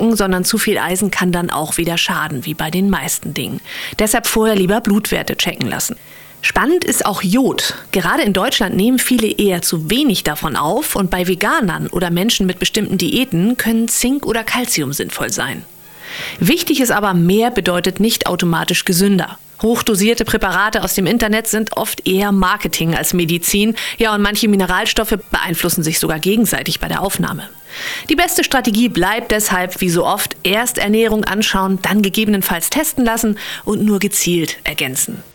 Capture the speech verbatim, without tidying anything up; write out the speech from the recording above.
aufstocken, sondern zu viel Eisen kann dann auch wieder schaden, wie bei den meisten Dingen. Deshalb vorher lieber Blutwerte checken lassen. Spannend ist auch Jod. Gerade in Deutschland nehmen viele eher zu wenig davon auf und bei Veganern oder Menschen mit bestimmten Diäten können Zink oder Calcium sinnvoll sein. Wichtig ist aber, mehr bedeutet nicht automatisch gesünder. Hochdosierte Präparate aus dem Internet sind oft eher Marketing als Medizin. Ja, und manche Mineralstoffe beeinflussen sich sogar gegenseitig bei der Aufnahme. Die beste Strategie bleibt deshalb, wie so oft, erst Ernährung anschauen, dann gegebenenfalls testen lassen und nur gezielt ergänzen.